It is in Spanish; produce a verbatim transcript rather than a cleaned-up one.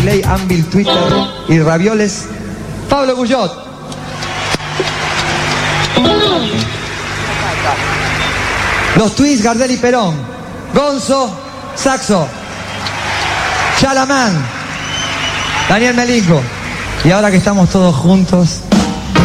Play, Anvil, Twitter y Ravioles, Pablo Guyot. Los Twins, Gardel y Perón. Gonzo, saxo. Chalamán, Daniel Melingo. Y ahora que estamos todos juntos,